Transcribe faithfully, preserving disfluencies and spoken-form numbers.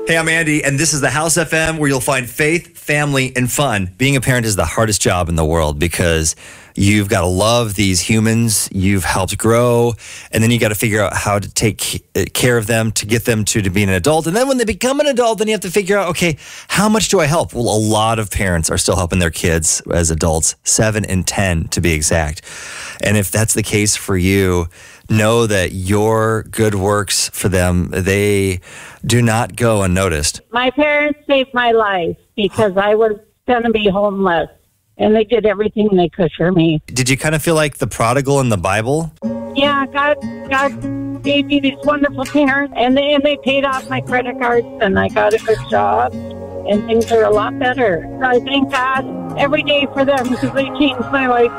Hey, I'm Andy, and this is the House F M, where you'll find faith, family, and fun. Being a parent is the hardest job in the world because you've got to love these humans you've helped grow, and then you got to figure out how to take care of them to get them to, to being an adult. And then when they become an adult, then you have to figure out, okay, how much do I help? Well, a lot of parents are still helping their kids as adults, seven and ten to be exact. And if that's the case for you, know that your good works for them, they do not go unnoticed. My parents saved my life because I was going to be homeless, and they did everything they could for me. Did you kind of feel like the prodigal in the Bible? Yeah, God God gave me these wonderful parents, and they, and they paid off my credit cards, and I got a good job, and things are a lot better. I thank God every day for them because they changed my life.